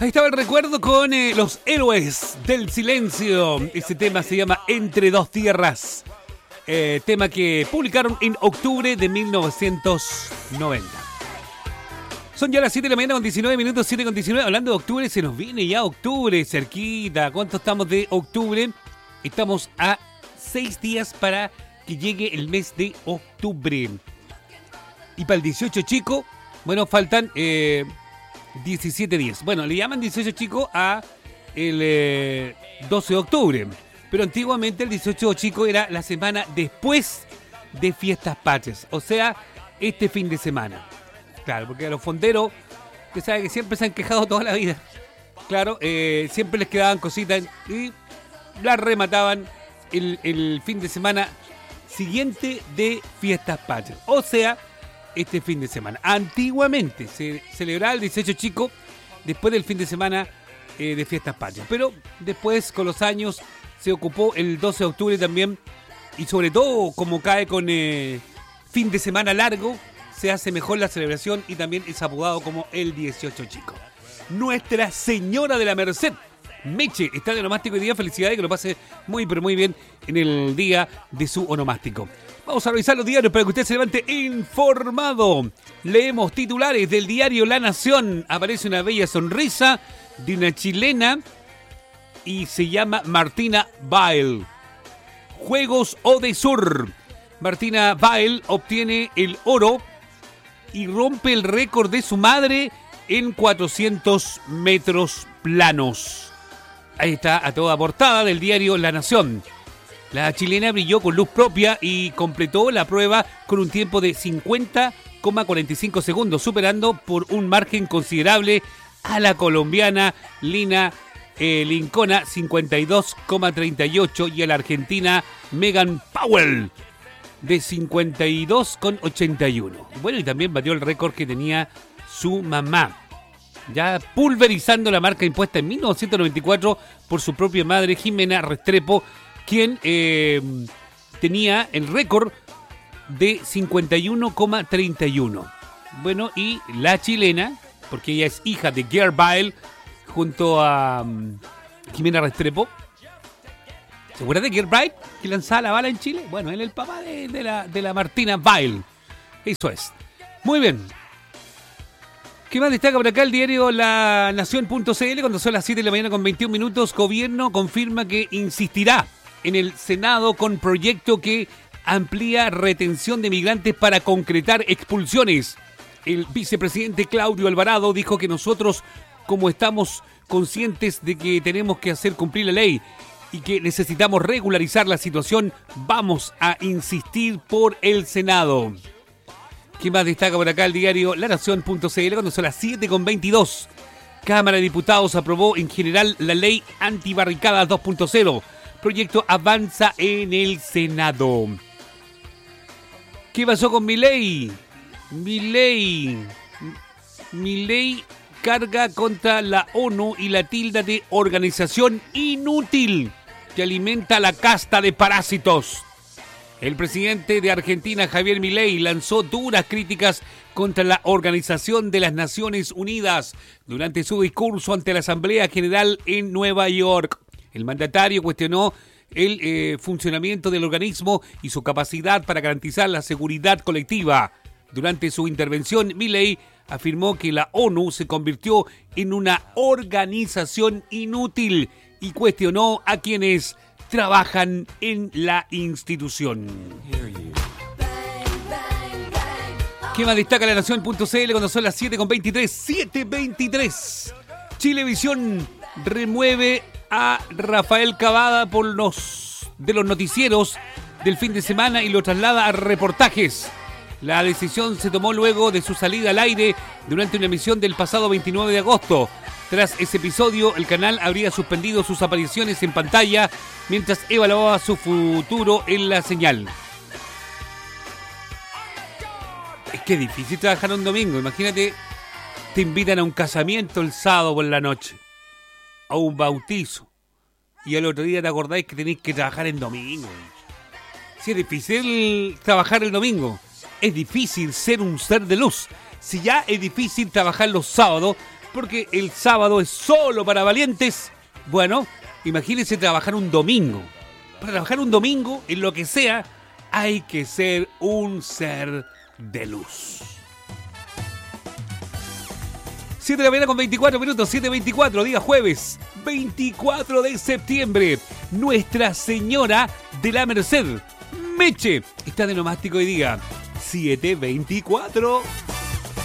Ahí estaba el recuerdo con los héroes del silencio. Ese tema se llama Entre dos tierras. Tema que publicaron en octubre de 1990. Son ya las 7 de la mañana con 19 minutos, 7 con 19. Hablando de octubre, se nos viene ya octubre, cerquita. ¿Cuánto estamos de octubre? Estamos a 6 días para que llegue el mes de octubre. Y para el 18 chico, bueno, faltan 17 días. Bueno, le llaman 18 chico a el 12 de octubre. Pero antiguamente el 18 chico era la semana después de Fiestas Patrias. O sea, este fin de semana. Claro, porque a los fonderos, que sabe que siempre se han quejado toda la vida. Claro, siempre les quedaban cositas y las remataban el fin de semana siguiente de Fiestas Patrias. O sea, este fin de semana. Antiguamente se celebraba el 18 chico después del fin de semana de Fiestas Patrias. Pero después, con los años, se ocupó el 12 de octubre también. Y sobre todo, como cae con fin de semana largo, se hace mejor la celebración y también es apodado como el 18 chico. Nuestra Señora de la Merced, Meche, está de onomástico hoy día. Felicidades, que lo pase muy, pero muy bien en el día de su onomástico. Vamos a revisar los diarios para que usted se levante informado. Leemos titulares del diario La Nación. Aparece una bella sonrisa de una chilena y se llama Martina Bail. Juegos Odesur. Martina Bail obtiene el oro y rompe el récord de su madre en 400 metros planos. Ahí está a toda portada del diario La Nación. La chilena brilló con luz propia y completó la prueba con un tiempo de 50,45 segundos, superando por un margen considerable a la colombiana Lina Lincona, 52,38, y a la argentina Megan Powell, de 52,81. Bueno, y también batió el récord que tenía su mamá, ya pulverizando la marca impuesta en 1994 por su propia madre, Jimena Restrepo, quien tenía el récord de 51,31. Bueno, y la chilena, porque ella es hija de Gerd Bail, junto a Jimena Restrepo. ¿Se acuerda de Gerd Bail, que lanzaba la bala en Chile? Bueno, él es el papá de la Martina Bail. Eso es. Muy bien. ¿Qué más destaca por acá el diario La Nación.cl? Cuando son las 7 de la mañana con 21 minutos, gobierno confirma que insistirá en el Senado con proyecto que amplía retención de migrantes para concretar expulsiones. El vicepresidente Claudio Alvarado dijo que nosotros, como estamos conscientes de que tenemos que hacer cumplir la ley y que necesitamos regularizar la situación, vamos a insistir por el Senado. ¿Qué más destaca por acá el diario La Nación.cl? Cuando son las 7:22. Cámara de Diputados aprobó en general la ley antibarricadas 2.0. Proyecto avanza en el Senado. ¿Qué pasó con Milei? Milei carga contra la ONU y la tilda de organización inútil que alimenta la casta de parásitos. El presidente de Argentina, Javier Milei, lanzó duras críticas contra la Organización de las Naciones Unidas durante su discurso ante la Asamblea General en Nueva York. El mandatario cuestionó el funcionamiento del organismo y su capacidad para garantizar la seguridad colectiva. Durante su intervención, Milei afirmó que la ONU se convirtió en una organización inútil y cuestionó a quienes trabajan en la institución. ¿Qué más destaca La Nación.cl cuando son las 7:23? 7:23. Chilevisión remueve a Rafael Cavada de los noticieros del fin de semana y lo traslada a reportajes. La decisión se tomó luego de su salida al aire durante una emisión del pasado 29 de agosto. Tras ese episodio, el canal habría suspendido sus apariciones en pantalla mientras evaluaba su futuro en la señal. Es que es difícil trabajar un domingo. Imagínate, te invitan a un casamiento el sábado por la noche, a un bautizo, y al otro día te acordáis que tenéis que trabajar en domingo. Si es difícil trabajar el domingo, es difícil ser un ser de luz. Si ya es difícil trabajar los sábados, porque el sábado es solo para valientes. Bueno, imagínense trabajar un domingo. Para trabajar un domingo, en lo que sea, hay que ser un ser de luz. 7 de la mañana con 24 minutos, 7:24, día jueves, 24 de septiembre. Nuestra Señora de la Merced, Meche, está de nomástico hoy día, 7:24.